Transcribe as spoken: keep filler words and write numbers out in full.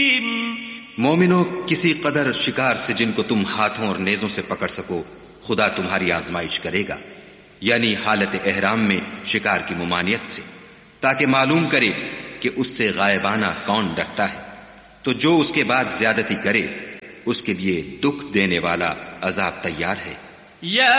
मोमिनो, किसी कदर शिकार से जिनको तुम हाथों और नेजों से पकड़ सको खुदा तुम्हारी आजमाइश करेगा, यानी हालत एहराम में शिकार की मुमानियत से, ताकि मालूम करे कि उससे गायबाना कौन डरता है। तो जो उसके बाद ज्यादती करे उसके लिए दुख देने वाला अजाब तैयार है।